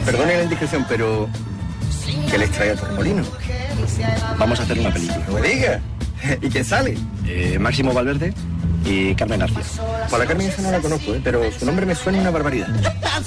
Perdone la indiscreción, pero ¿qué les trae a Torremolinos? Vamos a hacer una película. No me diga. ¿Y quién sale? Máximo Valverde y Carmen García. Pues la Carmen esa no la conozco, pero su nombre me suena una barbaridad.